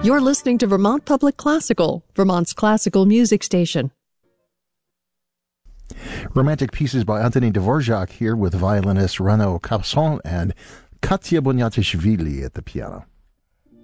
You're listening to Vermont Public Classical, Vermont's classical music station. Romantic pieces by Anthony Dvorak here with violinist Renaud Capson and Katya Boniatishvili at the piano.